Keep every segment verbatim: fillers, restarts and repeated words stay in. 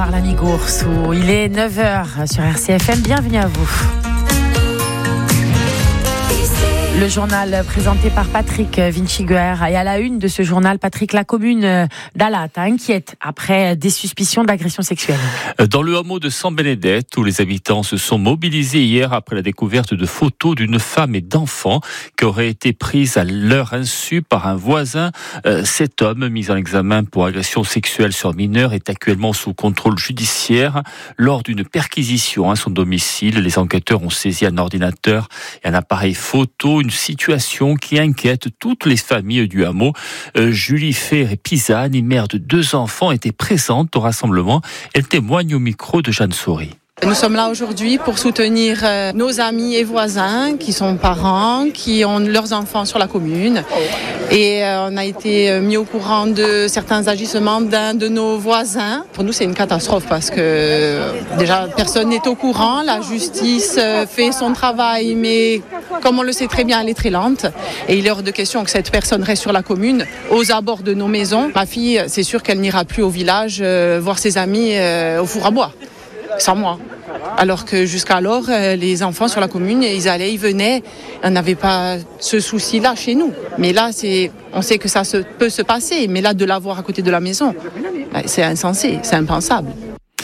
Par l'ami Goursou, il est neuf heures sur R C F M, bienvenue à vous. Le journal présenté par Patrick Vinciguer. Et à la une de ce journal, Patrick, la commune d'Alat inquiète après des suspicions d'agression sexuelle. Dans le hameau de San-Bénédette, où les habitants se sont mobilisés hier après la découverte de photos d'une femme et d'enfants qui auraient été prises à leur insu par un voisin. Cet homme, mis en examen pour agression sexuelle sur mineur, est actuellement sous contrôle judiciaire. Lors d'une perquisition à son domicile, les enquêteurs ont saisi un ordinateur et un appareil photo, une situation qui inquiète toutes les familles du hameau. Euh, Julie Ferré-Pisane, mère de deux enfants, était présente au rassemblement. Elle témoigne au micro de Jeanne Souris. Nous sommes là aujourd'hui pour soutenir euh, nos amis et voisins qui sont parents, qui ont leurs enfants sur la commune. Et euh, on a été mis au courant de certains agissements d'un de nos voisins. Pour nous, c'est une catastrophe parce que euh, déjà, personne n'est au courant. La justice euh, fait son travail, mais comme on le sait très bien, elle est très lente. Et il est hors de question que cette personne reste sur la commune, aux abords de nos maisons. Ma fille, c'est sûr qu'elle n'ira plus au village euh, voir ses amis euh, au four à bois, sans moi. Alors que jusqu'alors, les enfants sur la commune, ils allaient, ils venaient, on n'avait pas ce souci-là chez nous. Mais là, c'est, on sait que ça se, peut se passer, mais là, de l'avoir à côté de la maison, c'est insensé, c'est impensable.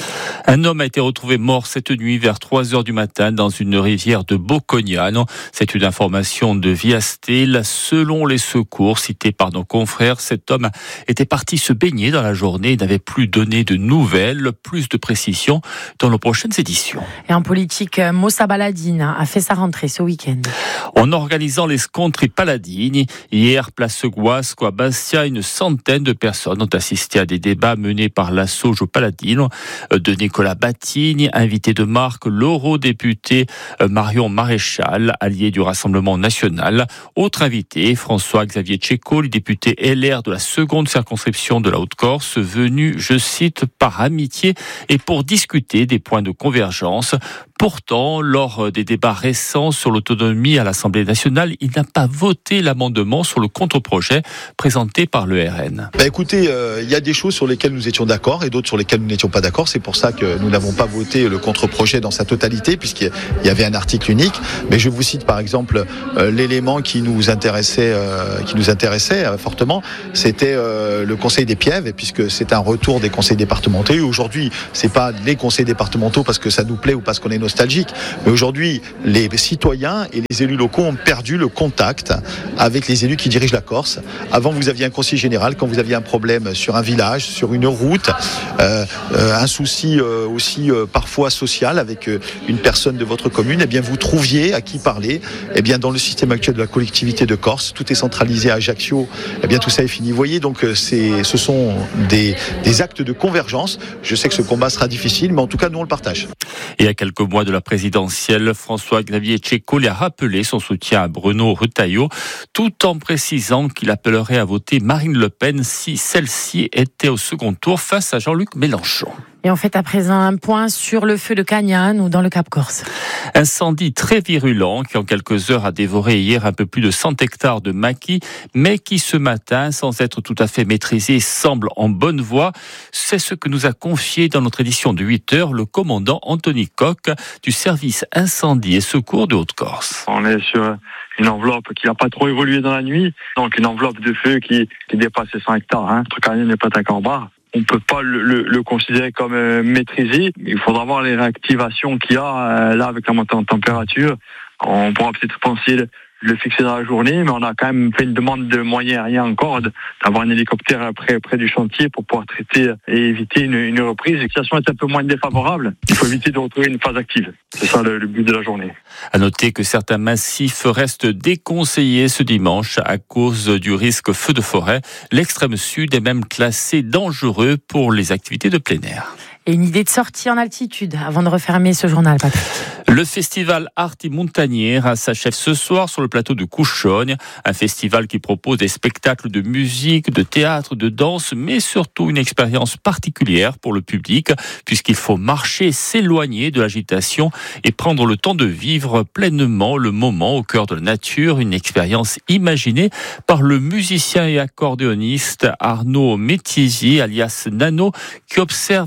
Un homme a été retrouvé mort cette nuit vers trois heures du matin dans une rivière de Bocognano. C'est une information de Viastel. Selon les secours cités par nos confrères, cet homme était parti se baigner dans la journée et n'avait plus donné de nouvelles. Plus de précisions dans nos prochaines éditions. Et en politique, Moussa Baladine a fait sa rentrée ce week-end. En organisant les scontri Paladini, hier, place Guasco à Bastia, une centaine de personnes ont assisté à des débats menés par l'Assojo Paladino de Nicolas Batigny, invité de marque, l'eurodéputé Marion Maréchal, allié du Rassemblement national. Autre invité, François-Xavier Tchéco, le député L R de la seconde circonscription de la Haute-Corse, venu, je cite, par amitié et pour discuter des points de convergence. Pourtant, lors des débats récents sur l'autonomie à l'Assemblée nationale, il n'a pas voté l'amendement sur le contre-projet présenté par le R N. Bah écoutez, il euh, y a des choses sur lesquelles nous étions d'accord et d'autres sur lesquelles nous n'étions pas d'accord. C'est pour ça que nous n'avons pas voté le contre-projet dans sa totalité, puisqu'il y avait un article unique. Mais je vous cite par exemple euh, l'élément qui nous intéressait, euh, qui nous intéressait euh, fortement, c'était euh, le Conseil des Pièves, puisque c'est un retour des conseils départementaux. Et aujourd'hui, c'est pas les conseils départementaux parce que ça nous plaît ou parce qu'on est nostalgique, mais aujourd'hui, les citoyens et les élus locaux ont perdu le contact avec les élus qui dirigent la Corse. Avant, vous aviez un conseiller général quand vous aviez un problème sur un village, sur une route, euh, euh, un souci euh, aussi euh, parfois social avec euh, une personne de votre commune, eh bien vous trouviez à qui parler. Eh bien dans le système actuel de la collectivité de Corse, tout est centralisé à Ajaccio. Eh bien tout ça est fini. Vous voyez, donc c'est, ce sont des, des actes de convergence. Je sais que ce combat sera difficile, mais en tout cas nous on le partage. Et à quelques mois de la présidentielle, François-Xavier Tchéco lui a rappelé son soutien à Bruno Retailleau, tout en précisant qu'il appellerait à voter Marine Le Pen si celle-ci était au second tour face à Jean-Luc Mélenchon. Et on fait à présent un point sur le feu de Cagnan ou dans le Cap Corse. Incendie très virulent qui en quelques heures a dévoré hier un peu plus de cent hectares de maquis, mais qui ce matin, sans être tout à fait maîtrisé, semble en bonne voie. C'est ce que nous a confié dans notre édition de huit heures le commandant Anthony Coq du service incendie et secours de Haute-Corse. On est sur une enveloppe qui n'a pas trop évolué dans la nuit, donc une enveloppe de feu qui, qui dépasse les cent hectares. Hein. Entre Cagnan et Patacorba. On ne peut pas le, le, le considérer comme euh, maîtrisé. Il faudra voir les réactivations qu'il y a euh, là avec la montée en température. On pourra peut-être penser le, le fixer dans la journée, mais on a quand même fait une demande de moyens aériens encore, d'avoir un hélicoptère près, près du chantier pour pouvoir traiter et éviter une, une reprise. La situation est un peu moins défavorable. Il faut éviter de retrouver une phase active. C'est ça le, le but de la journée. À noter que certains massifs restent déconseillés ce dimanche à cause du risque feu de forêt. L'extrême sud est même classé dangereux pour les activités de plein air. Et une idée de sortie en altitude avant de refermer ce journal, Patrick. Le festival Arti Montagniera s'achève ce soir sur le plateau de Couchonne, un festival qui propose des spectacles de musique, de théâtre, de danse, mais surtout une expérience particulière pour le public, puisqu'il faut marcher, s'éloigner de l'agitation et prendre le temps de vivre pleinement le moment au cœur de la nature, une expérience imaginée par le musicien et accordéoniste Arnaud Métizier, alias Nano, qui observe aujourd'hui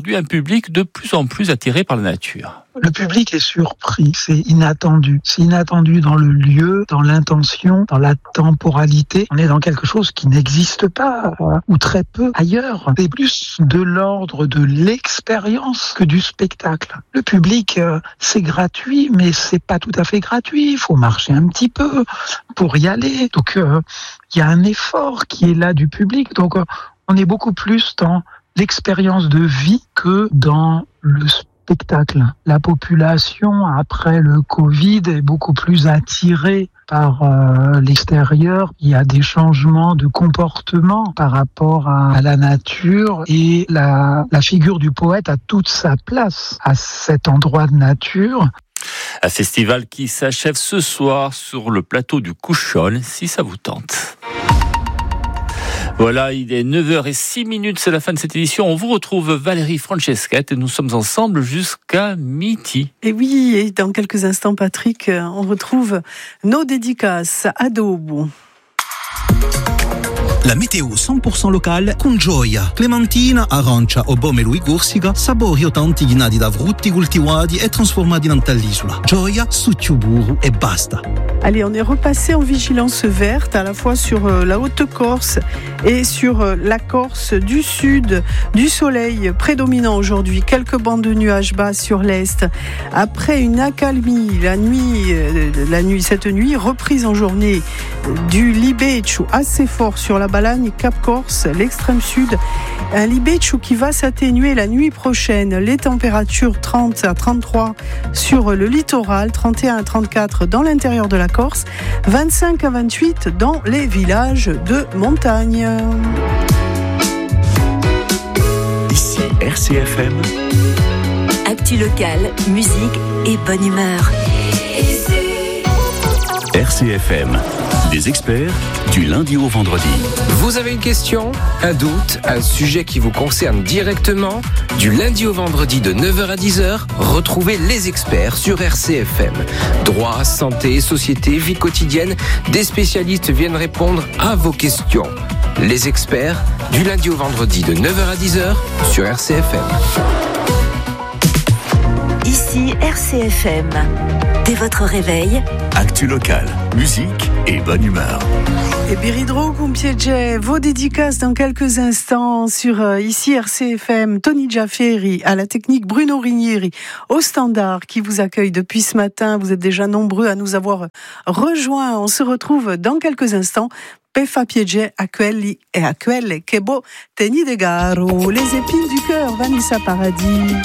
aujourd'hui un public de plus en plus attiré par la nature. Le public est surpris, c'est inattendu. C'est inattendu dans le lieu, dans l'intention, dans la temporalité. On est dans quelque chose qui n'existe pas, ou très peu ailleurs. C'est plus de l'ordre de l'expérience que du spectacle. Le public, c'est gratuit, mais c'est pas tout à fait gratuit. Il faut marcher un petit peu pour y aller. Donc, il y a un effort qui est là du public. Donc, on est beaucoup plus dans l'expérience de vie que dans le spectacle. Spectacle. La population, après le Covid, est beaucoup plus attirée par euh, l'extérieur. Il y a des changements de comportement par rapport à, à la nature et la, la figure du poète a toute sa place à cet endroit de nature. Un festival qui s'achève ce soir sur le plateau du Couchol, si ça vous tente. Voilà, il est neuf heures zéro six, c'est la fin de cette édition. On vous retrouve Valérie Franceschette et nous sommes ensemble jusqu'à midi. Et oui, et dans quelques instants, Patrick, on retrouve nos dédicaces à Daube. La météo cent pour cent locale con Gioia, clementina, arancia o pomelo e corsica, sapori o tanti ghinati da frutti coltivati e trasformati nell'isola. Gioia, succio burro e basta. Allez, on est repassé en vigilance verte à la fois sur la Haute-Corse et sur la Corse du Sud. Du soleil prédominant aujourd'hui, quelques bandes de nuages bas sur l'Est. Après une accalmie, la nuit, la nuit, cette nuit, reprise en journée du Libeccio assez fort sur la Balagne, Cap Corse, l'extrême sud. Un Libeccio qui va s'atténuer la nuit prochaine. Les températures trente à trente-trois sur le littoral, trente et un à trente-quatre dans l'intérieur de la Corse, vingt-cinq à vingt-huit dans les villages de montagne. Ici R C F M. Actu locale, musique et bonne humeur. R C F M. Des experts du lundi au vendredi. Vous avez une question, un doute, un sujet qui vous concerne directement? Du lundi au vendredi de neuf heures à dix heures, retrouvez les experts sur R C F M. Droit, santé, société, vie quotidienne, des spécialistes viennent répondre à vos questions. Les experts, du lundi au vendredi de neuf heures à dix heures sur R C F M. Ici R C F M. Dès votre réveil, actu locale, musique et bonne humeur. Et Biridro Kumpiedje, vos dédicaces dans quelques instants sur euh, ici R C F M. Tony Jaffery, à la technique Bruno Rinieri, au standard qui vous accueille depuis ce matin. Vous êtes déjà nombreux à nous avoir rejoints. On se retrouve dans quelques instants. Pefa Piedje, a quelli e a quelle che bo teni de garo. Les épines du cœur, Vanessa Paradis.